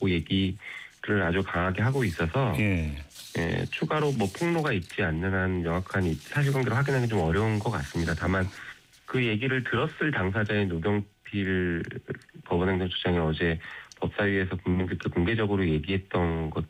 있다라고 얘기를 아주 강하게 하고 있어서 예. 예, 추가로 뭐 폭로가 있지 않는 한 명확한 사실관계를 확인하기 좀 어려운 것 같습니다. 다만 그 얘기를 들었을 당사자인 노경필 법원행정처장이 어제 법사위에서 국민들께 공개적으로 얘기했던 것